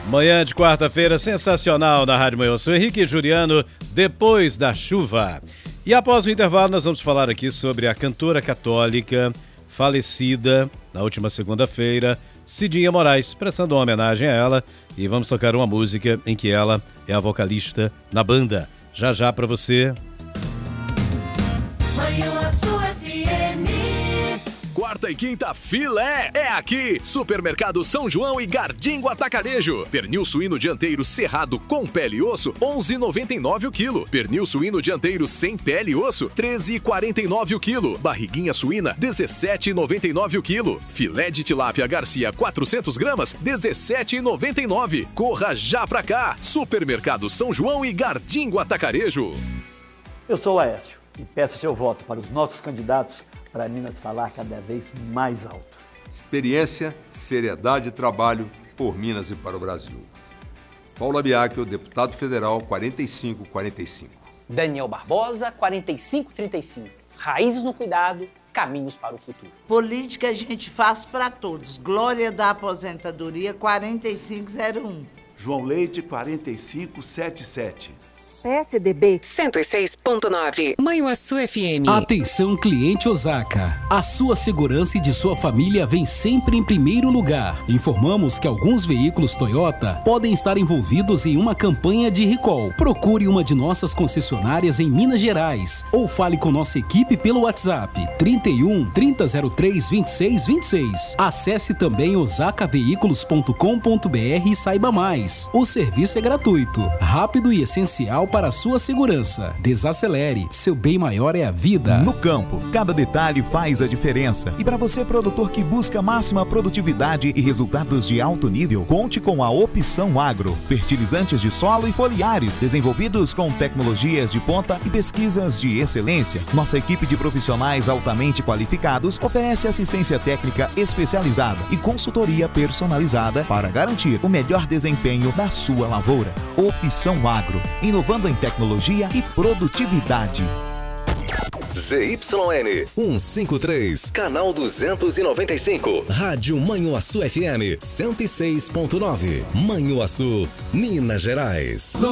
Manhã de quarta-feira sensacional na Rádio Manhã. Eu sou Henrique Juliano, depois da chuva. E após o intervalo nós vamos falar aqui sobre a cantora católica falecida na última segunda-feira, Cidinha Moraes, prestando uma homenagem a ela, e vamos tocar uma música em que ela é a vocalista na banda. Já já pra você. Quarta e quinta filé é aqui. Supermercado São João e Gardingo Atacarejo. Pernil suíno dianteiro cerrado com pele e osso, 11,99 o quilo. Pernil suíno dianteiro sem pele e osso, 13,49 o quilo. Barriguinha suína, 17,99 o quilo. Filé de tilápia Garcia, 400 gramas, 17,99. Corra já pra cá. Supermercado São João e Gardingo Atacarejo. Eu sou o Aécio e peço seu voto para os nossos candidatos para Minas falar cada vez mais alto. Experiência, seriedade e trabalho por Minas e para o Brasil. Paulo Abiacchio, deputado federal, 4545. Daniel Barbosa, 4535. Raízes no cuidado, caminhos para o futuro. Política a gente faz para todos. Glória da aposentadoria, 4501. João Leite, 4577. PSDB 106.9. Manhuaçu FM. Atenção, cliente Osaka. A sua segurança e de sua família vem sempre em primeiro lugar. Informamos que alguns veículos Toyota podem estar envolvidos em uma campanha de recall. Procure uma de nossas concessionárias em Minas Gerais ou fale com nossa equipe pelo WhatsApp 31 3003 2626. Acesse também osakaveículos.com.br e saiba mais. O serviço é gratuito, rápido e essencial para a sua segurança. Desacelere, seu bem maior é a vida. No campo, cada detalhe faz a diferença. E para você, produtor que busca máxima produtividade e resultados de alto nível, conte com a Opção Agro. Fertilizantes de solo e foliares, desenvolvidos com tecnologias de ponta e pesquisas de excelência. Nossa equipe de profissionais altamente qualificados oferece assistência técnica especializada e consultoria personalizada para garantir o melhor desempenho da sua lavoura. Opção Agro, inovando em tecnologia e produtividade. ZYN 153, canal 295, Rádio Manhuaçu FM 106.9, Manhuaçu, Minas Gerais.